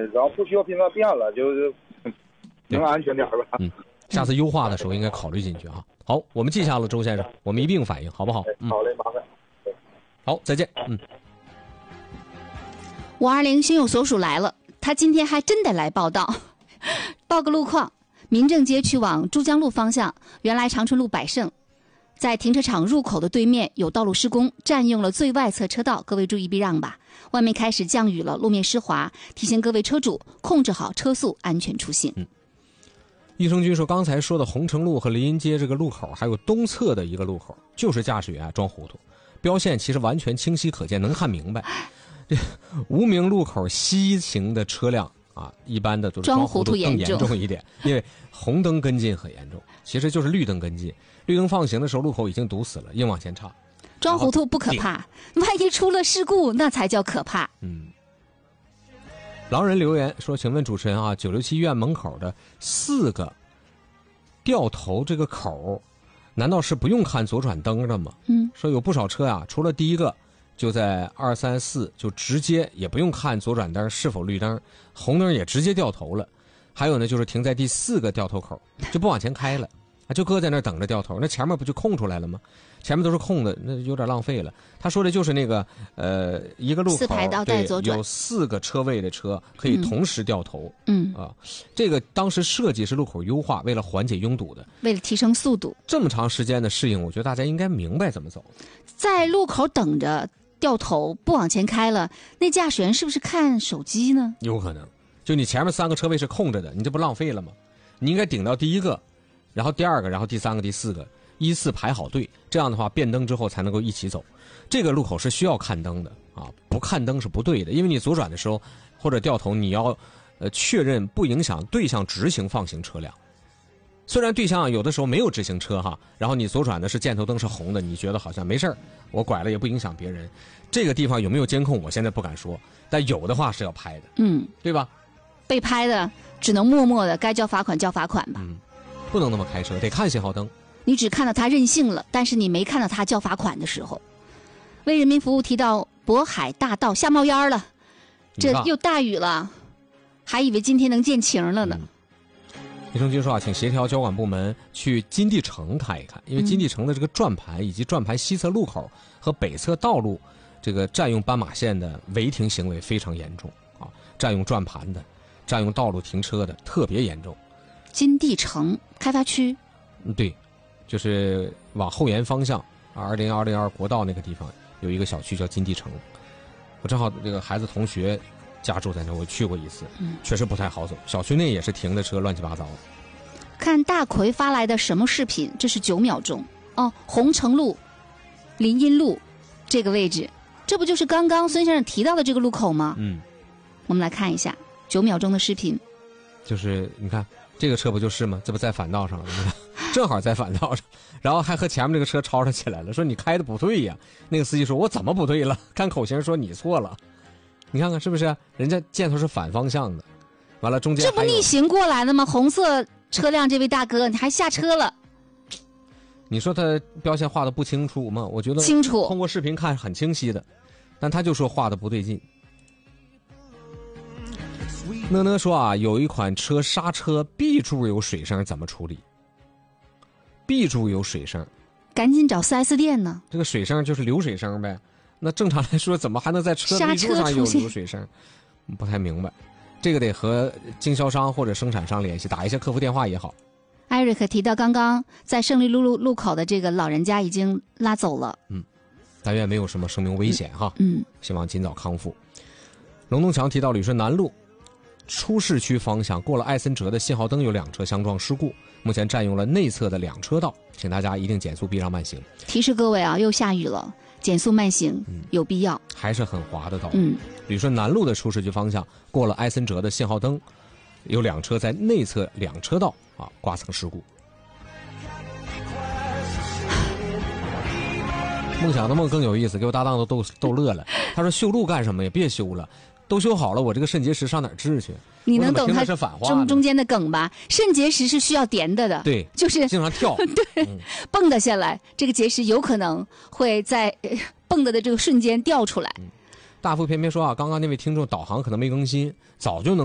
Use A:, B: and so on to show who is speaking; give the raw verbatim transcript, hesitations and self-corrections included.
A: 然后不需要频繁变了，就是能安全点吧。
B: 嗯，下次优化的时候应该考虑进去啊。好，我们记下了，周先生，我们一并反映，好不好？
A: 嗯，好嘞，麻烦。
B: 好，再见。嗯。
C: 五二零心有所属来了，他今天还真得来报道，报个路况。民政街去往珠江路方向，原来长春路百盛，在停车场入口的对面有道路施工，占用了最外侧车道，各位注意避让吧。外面开始降雨了，路面湿滑，提醒各位车主控制好车速，安全出行。
B: 嗯，益生菌说，刚才说的红城路和林荫街这个路口，还有东侧的一个路口，就是驾驶员啊装糊涂，标线其实完全清晰可见，能看明白。这无名路口西行的车辆啊，一般的都是装糊涂更严重一点，因为红灯跟进很严重，其实就是绿灯跟进。绿灯放行的时候，路口已经堵死了，硬往前插。
C: 装糊涂不可怕，万一出了事故，那才叫可怕。
B: 嗯。狼人留言说：“请问主持人啊，九六七医院门口的四个掉头这个口，难道是不用看左转灯的吗？”
C: 嗯，
B: 说有不少车啊，除了第一个。就在二三四就直接也不用看左转灯是否绿灯，红灯也直接掉头了。还有呢，就是停在第四个掉头口就不往前开了，就搁在那儿等着掉头，那前面不就空出来了吗？前面都是空的，那有点浪费了。他说的就是那个呃一个路口
C: 四排道带左转，
B: 有四个车位的车可以同时掉头。
C: 嗯
B: 啊，这个当时设计是路口优化，为了缓解拥堵的，
C: 为了提升速度。
B: 这么长时间的适应，我觉得大家应该明白怎么走。
C: 在路口等着掉头不往前开了，那驾驶员是不是看手机呢？
B: 有可能，就你前面三个车位是空着的，你这不浪费了吗？你应该顶到第一个，然后第二个，然后第三个、第四个，依次排好队，这样的话变灯之后才能够一起走。这个路口是需要看灯的啊，不看灯是不对的，因为你左转的时候或者掉头，你要呃确认不影响对向直行放行车辆。虽然对向有的时候没有直行车哈，然后你左转的是箭头灯是红的，你觉得好像没事儿，我拐了也不影响别人。这个地方有没有监控，我现在不敢说，但有的话是要拍的，
C: 嗯，
B: 对吧？
C: 被拍的只能默默的该交罚款交罚款吧，
B: 嗯，不能那么开车，得看信号灯。
C: 你只看到他任性了，但是你没看到他交罚款的时候。为人民服务提到渤海大道下冒烟了，这又大雨了，还以为今天能见晴了呢。
B: 嗯卫生局说啊，请协调交管部门去金地城看一看，因为金地城的这个转盘以及转盘西侧路口和北侧道路，这个占用斑马线的违停行为非常严重啊，占用转盘的、占用道路停车的特别严重。
C: 金地城开发区，
B: 嗯，对，就是往后沿方向，二零二零二国道那个地方有一个小区叫金地城，我正好这个孩子同学家住在那，我去过一次，
C: 嗯，
B: 确实不太好走。小区内也是停的车乱七八糟的。
C: 看大奎发来的什么视频？这是九秒钟哦，红城路、林荫路这个位置，这不就是刚刚孙先生提到的这个路口吗？
B: 嗯，
C: 我们来看一下九秒钟的视频。
B: 就是你看这个车不就是吗？这不在反道上了吗？正好在反道上，然后还和前面这个车吵吵起来了，说你开的不对呀。那个司机说：“我怎么不对了？”看口型说你错了。你看看是不是？人家箭头是反方向的，完了中间
C: 这不逆行过来的吗？红色车辆这位大哥，你还下车了？
B: 你说他标线画的不清楚吗？我觉得
C: 清楚，
B: 通过视频看很清晰的，但他就说画的不对劲。呢呢说啊，有一款车刹车 B 柱有水声，怎么处理 ？B 柱有水声，
C: 赶紧找 四 S 店呢。
B: 这个水声就是流水声呗。那正常来说，怎么还能在车的 B 柱上有流水声？不太明白，这个得和经销商或者生产商联系，打一下客服电话也好。
C: 艾瑞克提到，刚刚在胜利路路路口的这个老人家已经拉走了。
B: 嗯，但愿没有什么生命危险哈。
C: 嗯，
B: 希望尽早康复。龙东强提到，旅顺南路出市区方向过了艾森哲的信号灯有两车相撞事故，目前占用了内侧的两车道，请大家一定减速避让慢行。
C: 提示各位啊，又下雨了，减速慢行、嗯、有必要。
B: 还是很滑的道路。
C: 嗯，
B: 旅顺南路的出市区方向过了艾森哲的信号灯，有两车在内侧两车道啊刮蹭事故。梦想的梦更有意思，给我搭档都逗逗乐了。他说修路干什么呀？别修了。都修好了，我这个肾结石上哪儿治去？
C: 你能懂他中中间的梗吧？肾结石是需要点的的，
B: 对，
C: 就是
B: 经常跳，
C: 对，嗯、蹦跶下来，这个结石有可能会在、呃、蹦跶的这个瞬间掉出来。
B: 嗯、大腹偏偏说啊，刚刚那位听众导航可能没更新，早就能。